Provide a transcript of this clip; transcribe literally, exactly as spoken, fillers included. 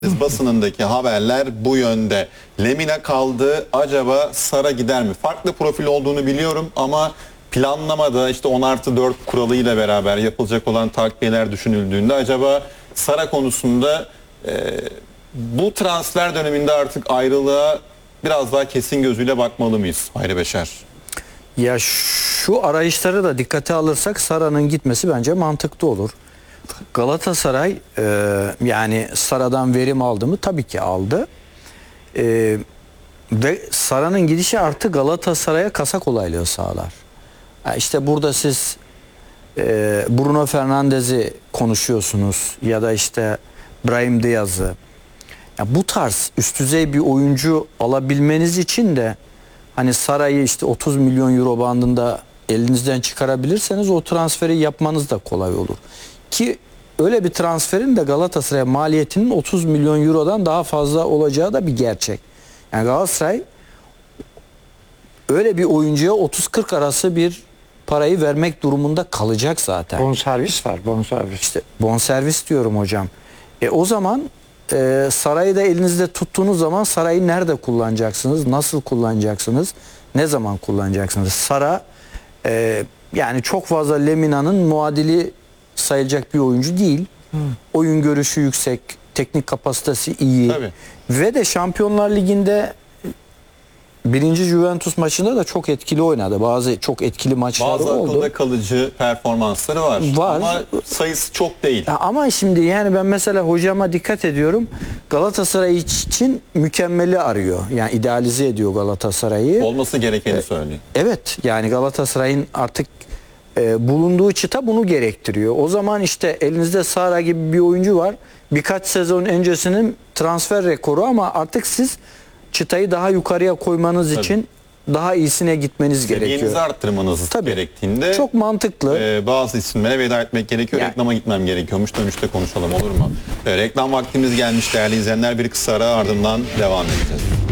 Basınındaki haberler bu yönde. Lemina kaldı. Acaba Sara gider mi? Farklı profil olduğunu biliyorum ama planlamada işte on artı dört kuralıyla beraber yapılacak olan takviyeler düşünüldüğünde acaba Sara konusunda e, bu transfer döneminde artık ayrılığa biraz daha kesin gözüyle bakmalı mıyız Hayri Beşer? Ya şu arayışları da dikkate alırsak Sara'nın gitmesi bence mantıklı olur. Galatasaray e, yani Sara'dan verim aldı mı? Tabii ki aldı. E, ve Sara'nın gidişi artı Galatasaray'a kasa kolaylığı sağlar. Yani işte burada siz e, Bruno Fernandes'i konuşuyorsunuz ya da işte Brahim Diaz'ı. Ya bu tarz üst düzey bir oyuncu alabilmeniz için de hani Sara'yı işte otuz milyon euro bandında elinizden çıkarabilirseniz o transferi yapmanız da kolay olur. Ki öyle bir transferin de Galatasaray maliyetinin otuz milyon eurodan daha fazla olacağı da bir gerçek. Yani Galatasaray öyle bir oyuncuya otuz kırk arası bir parayı vermek durumunda kalacak zaten. Bonservis var, bonservis. İşte bonservis diyorum hocam. E o zaman e, Saray'ı da elinizde tuttuğunuz zaman Saray'ı nerede kullanacaksınız? Nasıl kullanacaksınız? Ne zaman kullanacaksınız? Sara e, yani çok fazla Lemina'nın muadili sayılacak bir oyuncu değil. Hı. Oyun görüşü yüksek, teknik kapasitesi iyi. Tabii. Ve de Şampiyonlar Ligi'nde birinci Juventus maçında da çok etkili oynadı. Bazı çok etkili maçları Bazı oldu. Bazı akılda kalıcı performansları var. Var. Ama sayısı çok değil. Ya ama şimdi yani ben mesela hocama dikkat ediyorum. Galatasaray için mükemmeli arıyor. Yani idealize ediyor Galatasaray'ı. Olması gerekeni ee, söylüyor. Evet, yani Galatasaray'ın artık e, bulunduğu çıta bunu gerektiriyor. O zaman işte elinizde Sara gibi bir oyuncu var. Birkaç sezon öncesinin transfer rekoru ama artık siz çıtayı daha yukarıya koymanız Tabii. için daha iyisine gitmeniz gerekiyor. Seviyenizi arttırmanız Tabii. gerektiğinde çok mantıklı. E, bazı isimlere veda etmek gerekiyor. Yani. Reklama gitmem gerekiyormuş. Dönüşte konuşalım, olur mu? E, reklam vaktimiz gelmiş değerli izleyenler. Bir kısa ara, ardından devam edeceğiz.